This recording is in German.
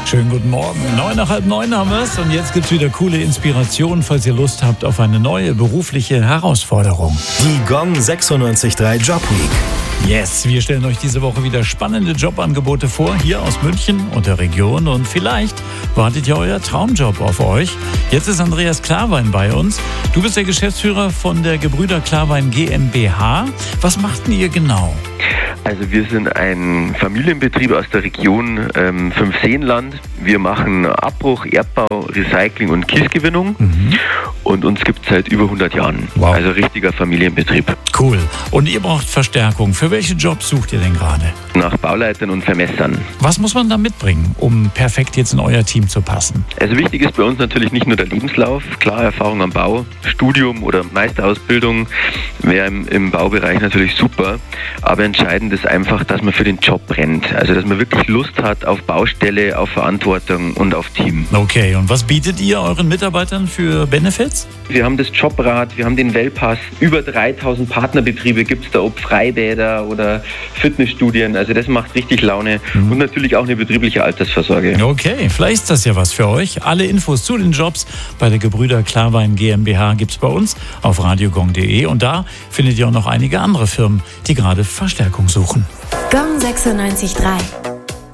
Schönen guten Morgen. 8:09 haben wir es und jetzt gibt's wieder coole Inspirationen, falls ihr Lust habt auf eine neue berufliche Herausforderung. Die Gong 96.3 Job Week. Yes, wir stellen euch diese Woche wieder spannende Jobangebote vor, hier aus München und der Region. Und vielleicht wartet ja euer Traumjob auf euch. Jetzt ist Andreas Klarwein bei uns. Du bist der Geschäftsführer von der Gebrüder Klarwein GmbH. Was macht denn ihr genau? Also wir sind ein Familienbetrieb aus der Region Fünfseenland. Wir machen Abbruch, Erdbau, Recycling und Kiesgewinnung. Und uns gibt es seit über 100 Jahren. Wow. Also richtiger Familienbetrieb. Cool. Und ihr braucht Verstärkung. Für welche Jobs sucht ihr denn gerade? Nach Bauleitern und Vermessern. Was muss man da mitbringen, um perfekt jetzt in euer Team zu passen? Also wichtig ist bei uns natürlich nicht nur der Lebenslauf. Klar, Erfahrung am Bau, Studium oder Meisterausbildung wäre im Baubereich natürlich super. Aber entscheidend ist einfach, dass man für den Job brennt. Also dass man wirklich Lust hat auf Baustelle, auf Verantwortung und auf Team. Okay, und was bietet ihr euren Mitarbeitern für Benefits? Wir haben das Jobrat, wir haben den Wellpass. Über 3000 Partnerbetriebe gibt es da, ob Freibäder oder Fitnessstudien. Also das macht richtig Laune. Und natürlich auch eine betriebliche Altersvorsorge. Okay, vielleicht ist das ja was für euch. Alle Infos zu den Jobs bei der Gebrüder Klarwein GmbH gibt's bei uns auf radiogong.de. Und da findet ihr auch noch einige andere Firmen, die gerade Verstärkung suchen. Gong 96.3